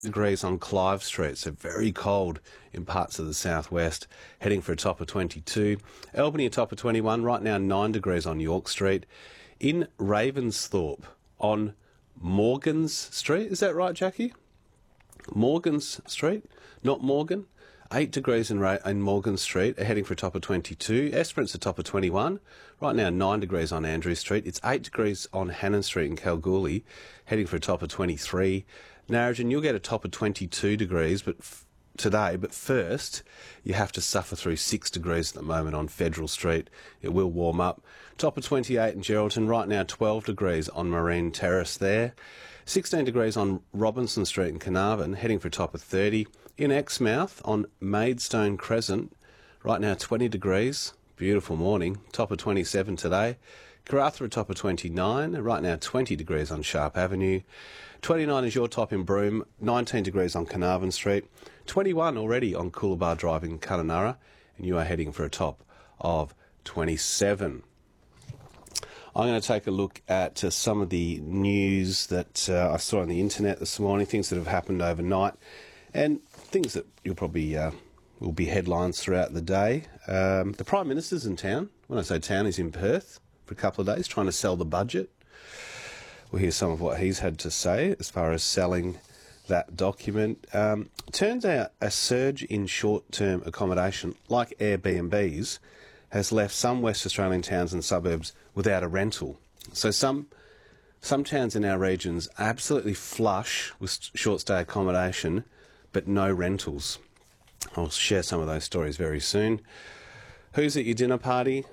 degrees on Clive Street, so very cold in parts of the southwest, heading for a top of 22. Albany, a top of 21, right now 9 degrees on York Street. In Ravensthorpe, on Morgans Street, is that right, Jackie? Morgans Street, not Morgan. 8 degrees in Morgan Street, heading for a top of 22. Esperance, a top of 21. Right now, 9 degrees on Andrew Street. It's 8 degrees on Hannon Street in Kalgoorlie, heading for a top of 23. Narrogin, you'll get a top of 22 degrees today, but first you have to suffer through 6 degrees at the moment on Federal Street. It will warm up. Top of 28 in Geraldton, right now 12 degrees on Marine Terrace there. 16 degrees on Robinson Street in Carnarvon, heading for a top of 30. In Exmouth on Maidstone Crescent, right now 20 degrees. Beautiful morning. Top of 27 today. Karratha, a top of 29. Right now 20 degrees on Sharp Avenue. 29 is your top in Broome. 19 degrees on Carnarvon Street. 21 already on Coolabah Drive in Kununurra. And you are heading for a top of 27. I'm going to take a look at some of the news that I saw on the internet this morning, things that have happened overnight, and things that you'll probably will be headlines throughout the day. The Prime Minister's in town. When I say town, he's in Perth for a couple of days trying to sell the budget. We'll hear some of what he's had to say as far as selling that document. Turns out a surge in short-term accommodation, like Airbnbs, has left some West Australian towns and suburbs without a rental. So some towns in our regions absolutely flush with short-stay accommodation, but no rentals. I'll share some of those stories very soon. Who's at your dinner party?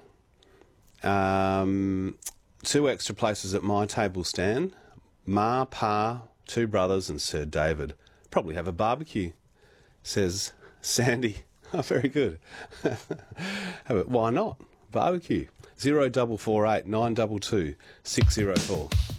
2 extra places at my table stand. Ma, Pa, 2 brothers and Sir David. Probably have a barbecue, says Sandy. Oh, very good. Why not? Barbecue. 0448 922 604.